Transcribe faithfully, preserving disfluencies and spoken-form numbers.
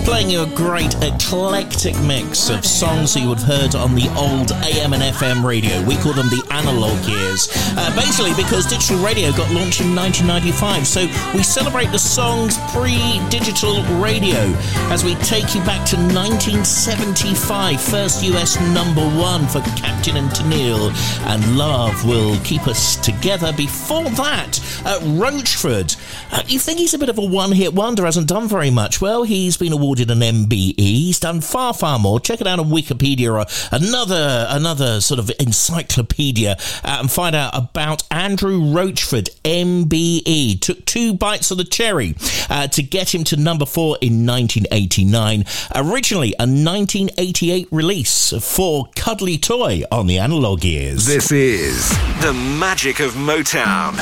Playing you a great eclectic mix of songs that you would have heard on the old A M and F M radio. We call them the analog years. Uh, basically because digital radio got launched in nineteen ninety-five, so we celebrate the songs pre-digital radio as we take you back to nineteen seventy-five, first U S number one for Captain and Tennille, and Love Will Keep Us Together. Before that, uh, Roachford. Uh, you think he's a bit of a one-hit wonder, hasn't done very much? Well, he's been awarded an M B E. He's done far, far more. Check it out on Wikipedia or another another sort of encyclopedia uh, and find out about Andrew Roachford, M B E. Took two bites of the cherry uh, to get him to number four in nineteen eighty-nine. Originally a nineteen eighty-eight release for Cuddly Toy on the Analog Years. This is the magic of Motown.